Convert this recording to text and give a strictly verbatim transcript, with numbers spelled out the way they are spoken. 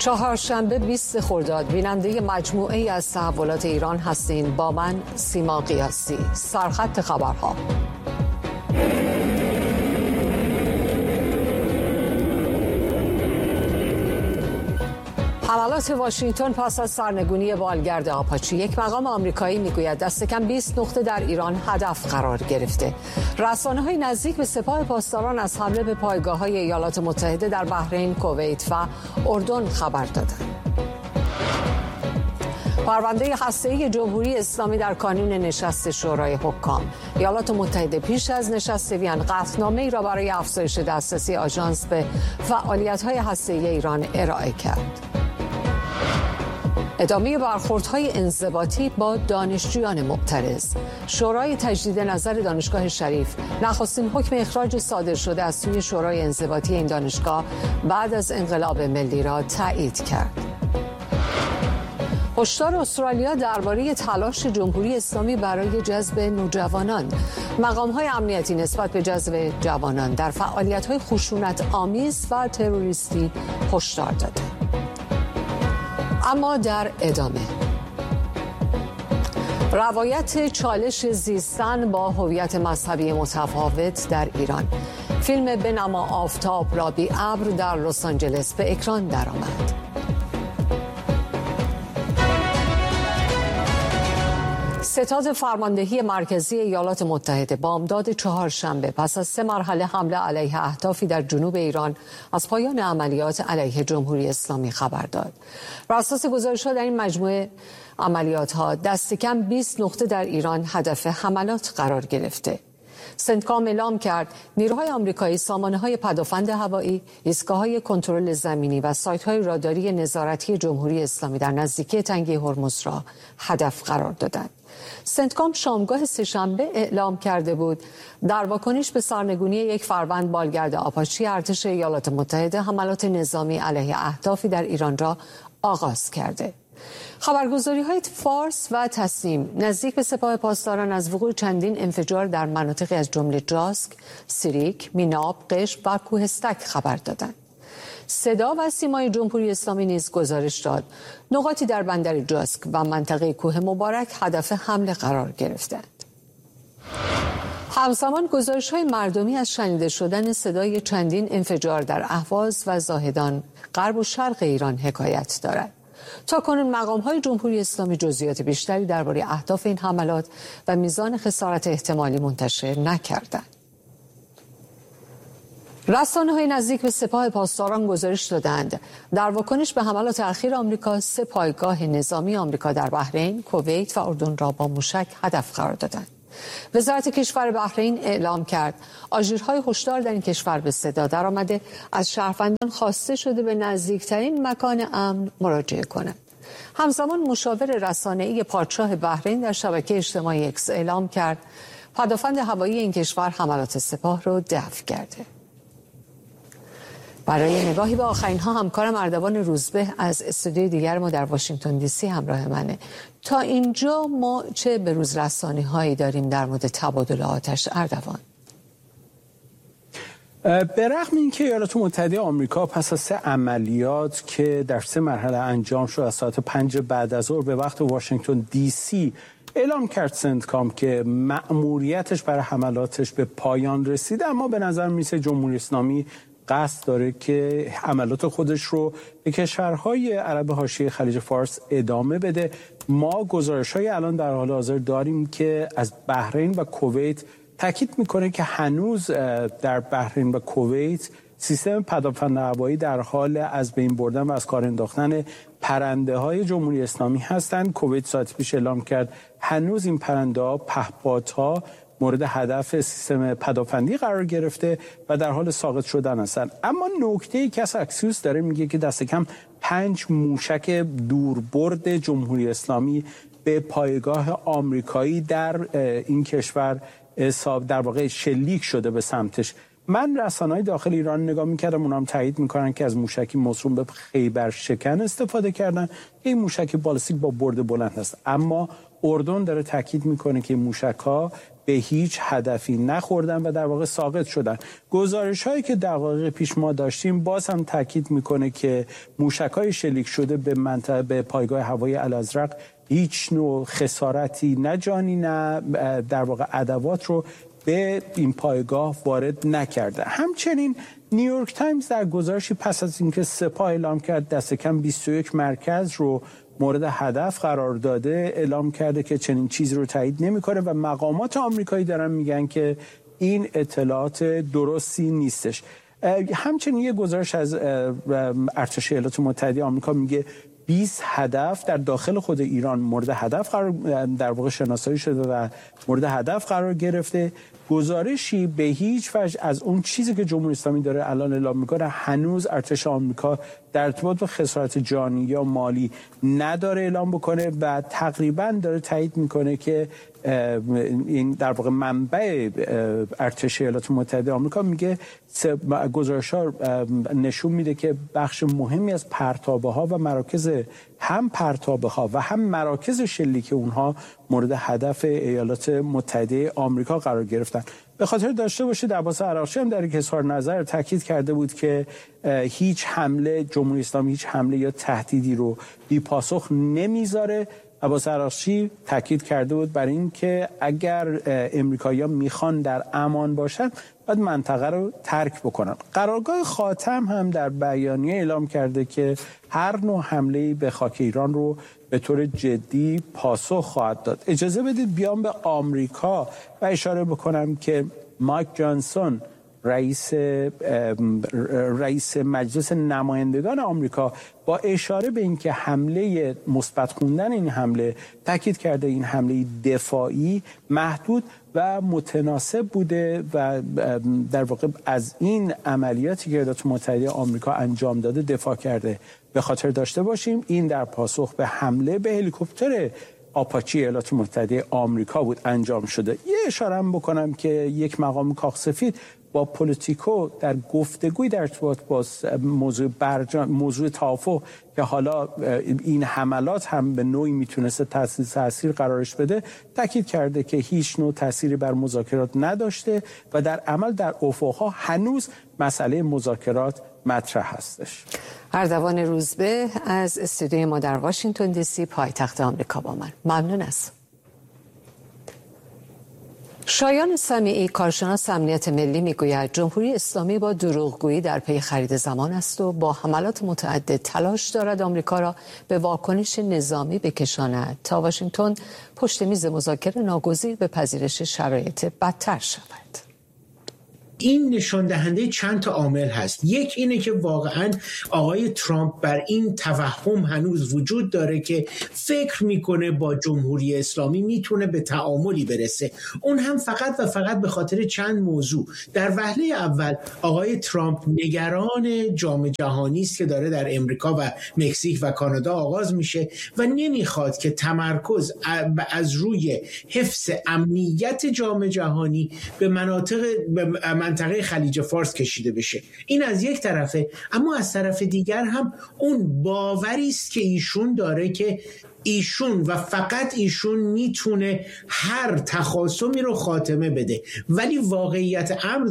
چهارشنبه بیست خرداد بیننده مجموعه ای از تحولات ایران هستین. با من سیما قیاسی. سرخط خبرها. حملات واشنگتن پس از سرنگونی بالگرد آپاچی. یک مقام آمریکایی میگوید دست کم بیست نقطه در ایران هدف قرار گرفته. رسانه‌های نزدیک به سپاه پاسداران از حمله به پایگاه‌های ایالات متحده در بحرین، کویت و اردن خبر دادند. پرونده هسته‌ای جمهوری اسلامی در کانون نشست شورای حکام. ایالات متحده پیش از نشست وین قطعنامه‌ای را برای افزایش دسترسی آژانس به فعالیت‌های هسته‌ای ایران ارائه کرد. ادامه برخوردهای انضباطی با دانشجویان معترض. شورای تجدید نظر دانشگاه شریف نخستین حکم اخراج صادر شده از سوی شورای انضباطی این دانشگاه بعد از انقلاب ملی را تایید کرد. هشدار استرالیا درباره تلاش جمهوری اسلامی برای جذب نوجوانان. مقام‌های امنیتی نسبت به جذب جوانان در فعالیت‌های خشونت آمیز و تروریستی هشدار داده. اما در ادامه روایت چالش زیستن با هویت مذهبی متفاوت در ایران. فیلم بنما آفتاب را بی ابر در لس آنجلس به اکران درآمد. ستاد فرماندهی مرکزی ایالات متحده بامداد چهارشنبه پس از سه مرحله حمله علیه اهدافی در جنوب ایران از پایان عملیات علیه جمهوری اسلامی خبر داد. بر اساس گزارش‌ها در این مجموعه عملیات‌ها دست کم بیست نقطه در ایران هدف حملات قرار گرفته. سنتکام اعلام کرد نیروهای آمریکایی سامانه‌های پدافند هوایی، ایستگاه‌های کنترل زمینی و سایت‌های راداری نظارتی جمهوری اسلامی در نزدیکی تنگه هرمز را هدف قرار دادند. سنتکام شامگاه سه‌شنبه اعلام کرده بود در واکنش به سرنگونی یک فروند بالگرد آپاچی ارتش ایالات متحده حملات نظامی علیه اهدافی در ایران را آغاز کرده. خبرگزاری‌های فارس و تسنیم نزدیک به سپاه پاسداران از وقوع چندین انفجار در مناطقی از جمله جاسک، سیریک، میناب، قشم و کوهستک خبر دادند. صدا و سیمای جمهوری اسلامی نیز گزارش داد نقاطی در بندر جاسک و منطقه کوه مبارک هدف حمله قرار گرفتند. همزمان گزارش‌های مردمی از شنیده شدن صدای چندین انفجار در اهواز و زاهدان، غرب و شرق ایران حکایت دارد. تاکنون مقام‌های جمهوری اسلامی جزئیات بیشتری درباره اهداف این حملات و میزان خسارت احتمالی منتشر نکردند. رسانه‌های نزدیک به سپاه پاسداران گزارش دادند در واکنش به حملات اخیر آمریکا سه پایگاه نظامی آمریکا در بحرین، کویت و اردن را با موشک هدف قرار دادند. وزارت کشور بحرین اعلام کرد آژیرهای هشدار در این کشور به صدا درآمده، از شهروندان خواسته شده به نزدیکترین مکان امن مراجعه کنند. همزمان مشاور رسانه‌ای پادشاه بحرین در شبکه اجتماعی اکس اعلام کرد پدافند هوایی این کشور حملات سپاه را دفع کرده. برای نگاهی به آخرین ها همکارم اردوان روزبه از استودیوی دیگر ما در واشنگتن دی سی همراه منه. تا اینجا ما چه به روز رسانی هایی داریم در مورد تبادل آتش اردوان؟ به رغم اینکه ایالات متحده آمریکا پس از سه عملیات که در سه مرحله انجام شد از ساعت پنج بعد از ظهر به وقت واشنگتن دی سی اعلام کرد سنتکام که مأموریتش برای حملاتش به پایان رسیده، اما به نظر میسه جمهوری اسلامی قصد داره که حملات خودش رو به کشورهای عرب حاشیه خلیج فارس ادامه بده. ما گزارش‌های الان در حال حاضر داریم که از بحرین و کویت تاکید میکنه که هنوز در بحرین و کویت سیستم پدافند هوایی در حال از بین بردن و از کار انداختن پرنده های جمهوری اسلامی هستند. کویت ساعت پیش اعلام کرد هنوز این پرنده ها، پهپادها مورد هدف سیستم پدافندی قرار گرفته و در حال ساقط شدن هستند. اما نکته‌ای که از اکسیوس داره میگه که دست کم پنج موشک دوربرد جمهوری اسلامی به پایگاه آمریکایی در این کشور در واقع شلیک شده به سمتش. من رسانه‌های داخل ایران نگاه می‌کردم، اونها هم تایید می‌کنن که از موشکی موسوم به خیبر شکن استفاده کردن. این موشک بالستیک با برد بلند است، اما اردن داره تاکید میکنه که موشک‌ها به هیچ هدفی نخوردن و در واقع ساقط شدن. گزارش هایی که دقایق پیش ما داشتیم باز هم تاکید میکنه که موشک‌های شلیک شده به منطقه به پایگاه هوایی الازرق هیچ نوع خسارتی نه جانی نه در واقع ادوات رو به این پایگاه وارد نکرده. همچنین نیویورک تایمز در گزارشی پس از اینکه سپاه اعلام کرد دست کم بیست و یک مرکز رو مورد هدف قرار داده، اعلام کرده که چنین چیزی رو تایید نمی‌کنه و مقامات آمریکایی دارن میگن که این اطلاعات درستی نیستش. همچنین یه گزارش از ارتش ایالات متحده آمریکا میگه بیست هدف در داخل خود ایران مورد هدف قرار در واقع شناسایی شده و مورد هدف قرار گرفته. گزارشی به هیچ وجه از اون چیزی که جمهوری اسلامی داره الان اعلام میکنه هنوز ارتش آمریکا در ارتباط با خسارت جانی یا مالی نداره اعلام بکنه و تقریبا داره تایید میکنه که این در واقع منبع ارتش ایالات متحده آمریکا میگه گزارش‌ها نشون میده که بخش مهمی از پرتابه‌ها و مراکز هم پرتابه‌ها و هم مراکز شلیک اونها مورد هدف ایالات متحده آمریکا قرار گرفتن. به خاطر داشته باشید عباس عراقچی هم در یک اظهار نظر تاکید کرده بود که هیچ حمله جمهوری اسلامی هیچ حمله یا تهدیدی رو بی پاسخ نمیذاره. عباس عراقچی تاکید کرده بود بر این که اگر امریکایی‌ها میخوان در امان باشن باید منطقه رو ترک بکنن. قرارگاه خاتم هم در بیانیه اعلام کرده که هر نوع حمله‌ای به خاک ایران رو به طور جدی پاسخ خواهد داد. اجازه بدید بیام به آمریکا و اشاره بکنم که مایک جانسون رئیس رئیس مجلس نمایندگان آمریکا با اشاره به اینکه حمله مثبت خوندن این حمله تاکید کرده این حمله دفاعی محدود و متناسب بوده و در واقع از این عملیاتی که ایالات متحده آمریکا انجام داده دفاع کرده. به خاطر داشته باشیم این در پاسخ به حمله به هلیکوپتر آپاچی ایالات متحده آمریکا بود انجام شده. یه اشاره هم بکنم که یک مقام کاخ سفید با پولیتیکو در گفتگوی در ارتباط با موضوع برجام موضوع توافق که حالا این حملات هم به نوعی میتونسته تاثیر تاثیر قرارش بده تاکید کرده که هیچ نوع تأثیری بر مذاکرات نداشته و در عمل در افقها هنوز مسئله مذاکرات مطرح هستش. اردوان روزبه از استودیوی ما در واشنگتن دی سی پایتخت آمریکا با من. ممنون است. شایان سمیعی کارشناس امنیت ملی میگوید جمهوری اسلامی با دروغگویی در پی خرید زمان است و با حملات متعدد تلاش دارد آمریکا را به واکنش نظامی بکشاند تا واشنگتن پشت میز مذاکره ناگزیر به پذیرش شرایط بدتر شود. این نشان دهنده چند تا عامل هست. یک اینه که واقعا آقای ترامپ بر این توهم هنوز وجود داره که فکر میکنه با جمهوری اسلامی میتونه به تعاملی برسه. اون هم فقط و فقط به خاطر چند موضوع. در وهله اول آقای ترامپ نگران جام جهانی است که داره در امریکا و مکزیک و کانادا آغاز میشه و نمیخواد که تمرکز از روی حفظ امنیت جام جهانی به مناطق به منطقه خلیج فارس کشیده بشه. این از یک طرفه، اما از طرف دیگر هم اون باوری است که ایشون داره که ایشون و فقط ایشون میتونه هر تخاصمی رو خاتمه بده، ولی واقعیت امر